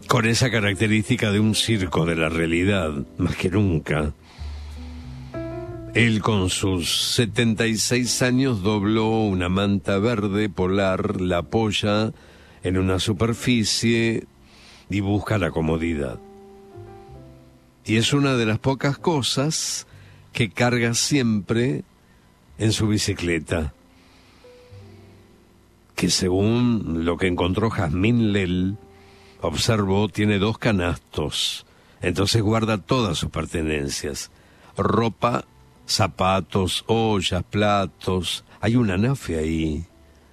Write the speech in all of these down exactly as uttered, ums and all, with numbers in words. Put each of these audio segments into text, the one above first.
con esa característica de un circo de la realidad, más que nunca. Él con sus setenta y seis años dobló una manta verde polar, la apoya en una superficie y busca la comodidad. Y es una de las pocas cosas que carga siempre en su bicicleta, que según lo que encontró Jazmín Lel, observó, tiene dos canastos, entonces guarda todas sus pertenencias, ropa, zapatos, ollas, platos, hay un anafe ahí.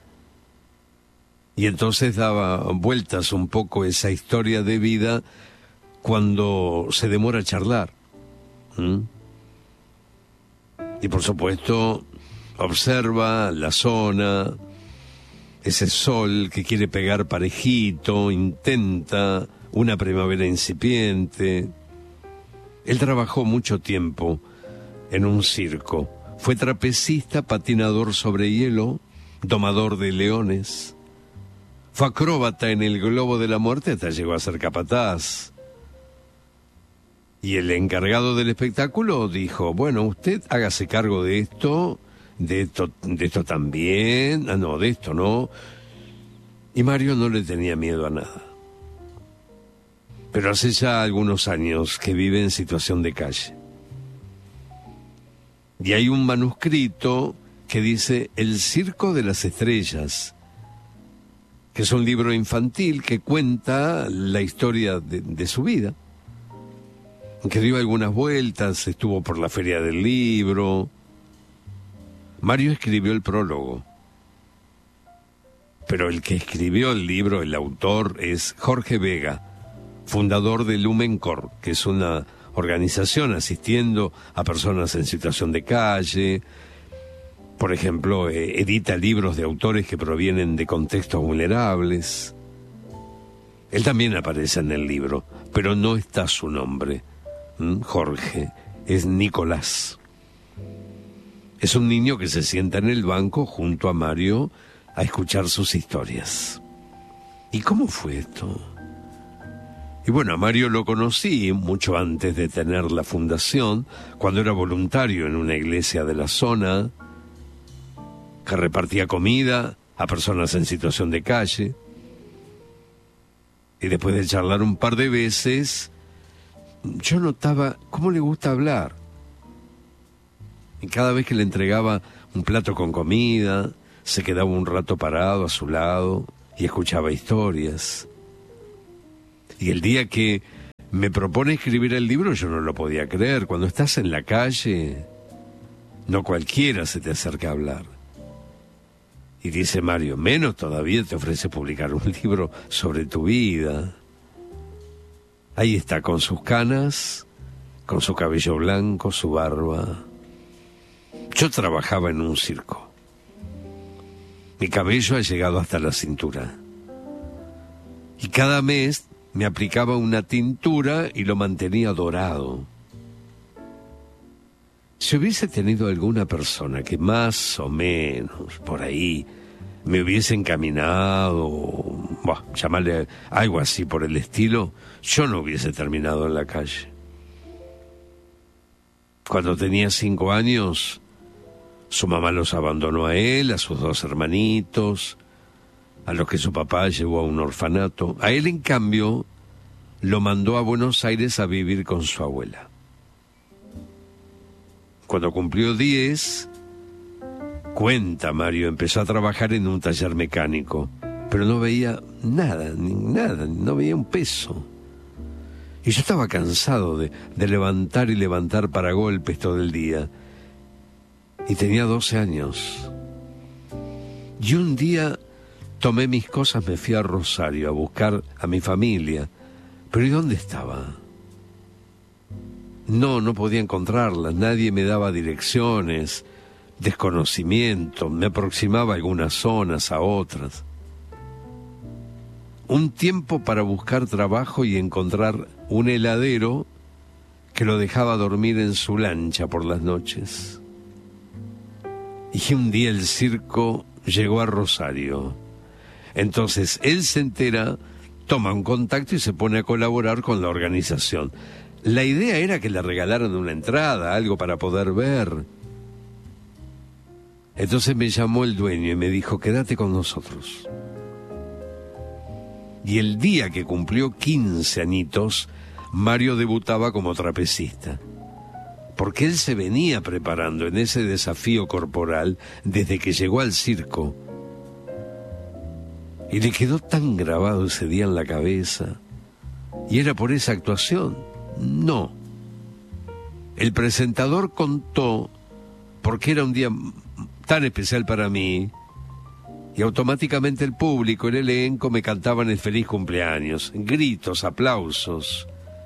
Y entonces daba vueltas un poco esa historia de vida cuando se demora a charlar. ¿Mm? Y por supuesto observa la zona, ese sol que quiere pegar parejito, intenta una primavera incipiente. Él trabajó mucho tiempo en un circo. Fue trapecista, patinador sobre hielo, domador de leones. Fue acróbata en el globo de la muerte hasta llegó a ser capataz. Y el encargado del espectáculo dijo, bueno, usted hágase cargo de esto, de esto, de esto también, ah, no, de esto no. Y Mario no le tenía miedo a nada. Pero hace ya algunos años que vive en situación de calle. Y hay un manuscrito que dice El Circo de las Estrellas, que es un libro infantil que cuenta la historia de, de su vida, que dio algunas vueltas, estuvo por la Feria del Libro. Mario escribió el prólogo, pero el que escribió el libro, el autor, es Jorge Vega, fundador de Lumencor, que es una organización asistiendo a personas en situación de calle. Por ejemplo, eh, edita libros de autores que provienen de contextos vulnerables. Él también aparece en el libro, pero no está su nombre. ¿Mm? Jorge, es Nicolás. Es un niño que se sienta en el banco junto a Mario a escuchar sus historias. ¿Y cómo fue esto? Y bueno, a Mario lo conocí mucho antes de tener la fundación, cuando era voluntario en una iglesia de la zona, que repartía comida a personas en situación de calle. Y después de charlar un par de veces, yo notaba cómo le gusta hablar. Y cada vez que le entregaba un plato con comida, se quedaba un rato parado a su lado y escuchaba historias. Y el día que me propone escribir el libro, yo no lo podía creer. Cuando estás en la calle, no cualquiera se te acerca a hablar. Y dice Mario, menos todavía te ofrece publicar un libro sobre tu vida. Ahí está, con sus canas, con su cabello blanco, su barba. Yo trabajaba en un circo. Mi cabello ha llegado hasta la cintura. Y cada mes me aplicaba una tintura y lo mantenía dorado. Si hubiese tenido alguna persona que más o menos por ahí me hubiese encaminado, bah, llamarle algo así por el estilo, yo no hubiese terminado en la calle. Cuando tenía cinco años, su mamá los abandonó a él, a sus dos hermanitos, a los que su papá llevó a un orfanato. A él, en cambio, lo mandó a Buenos Aires a vivir con su abuela. Cuando cumplió diez, cuenta Mario, empezó a trabajar en un taller mecánico, pero no veía nada, ni nada, no veía un peso. Y yo estaba cansado de, de levantar y levantar para golpes todo el día. Y tenía doce años. Y un día tomé mis cosas, me fui a Rosario a buscar a mi familia. Pero ¿y dónde estaba? No, no podía encontrarla, nadie me daba direcciones, desconocimiento, me aproximaba a algunas zonas, a otras. Un tiempo para buscar trabajo y encontrar un heladero que lo dejaba dormir en su lancha por las noches. Y un día el circo llegó a Rosario. Entonces él se entera toma un contacto y se pone a colaborar con la organización. La idea era que le regalaran una entrada, algo para poder ver. Entonces me llamó el dueño y me dijo, quédate con nosotros. Y el día que cumplió quince añitos, Mario debutaba como trapecista. Porque él se venía preparando en ese desafío corporal desde que llegó al circo. Y le quedó tan grabado ese día en la cabeza. ¿Y era por esa actuación? No. El presentador contó, porque era un día tan especial para mí, y automáticamente el público, el elenco, me cantaban el feliz cumpleaños, gritos, aplausos.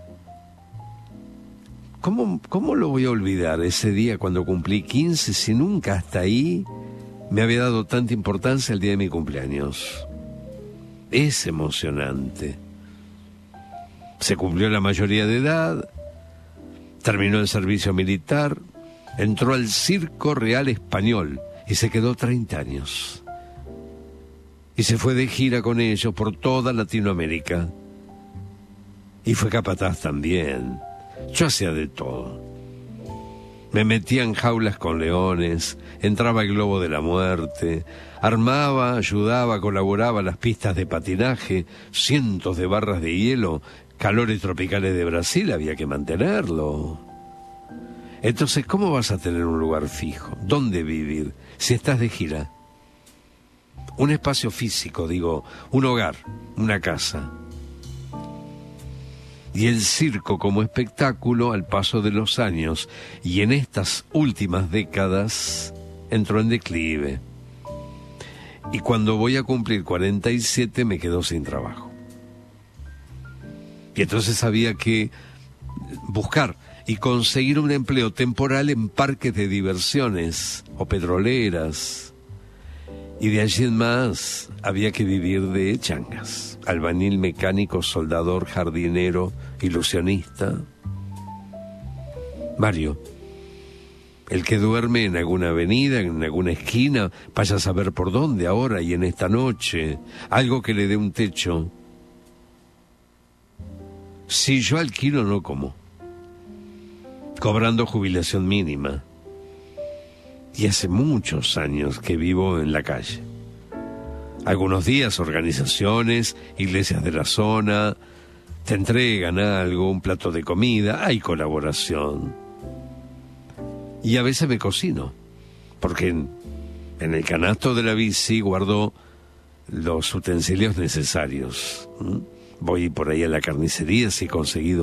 ¿Cómo, cómo lo voy a olvidar ese día cuando cumplí quince, si nunca hasta ahí me había dado tanta importancia el día de mi cumpleaños? Es emocionante. Se cumplió la mayoría de edad, terminó el servicio militar, entró al Circo Real Español y se quedó treinta años. Y se fue de gira con ellos por toda Latinoamérica. Y fue capataz también. Yo hacía de todo. Me metía en jaulas con leones, entraba al globo de la muerte, armaba, ayudaba, colaboraba a las pistas de patinaje, cientos de barras de hielo, calores tropicales de Brasil, había que mantenerlo. Entonces, ¿cómo vas a tener un lugar fijo? ¿Dónde vivir si estás de gira? Un espacio físico, digo, un hogar, una casa. Y el circo como espectáculo, al paso de los años y en estas últimas décadas, entró en declive. Y cuando voy a cumplir cuarenta y siete me quedo sin trabajo. Y entonces había que buscar y conseguir un empleo temporal en parques de diversiones o petroleras. Y de allí en más había que vivir de changas. Albañil, mecánico, soldador, jardinero, ilusionista. Mario, el que duerme en alguna avenida, en alguna esquina, vaya a saber por dónde ahora y en esta noche, algo que le dé un techo. Si yo alquilo, no como. Cobrando jubilación mínima. Y hace muchos años que vivo en la calle. Algunos días organizaciones, iglesias de la zona, te entregan algo, un plato de comida, hay colaboración. Y a veces me cocino, porque en, en el canasto de la bici guardo los utensilios necesarios. ¿Mm? Voy por ahí a la carnicería si he conseguido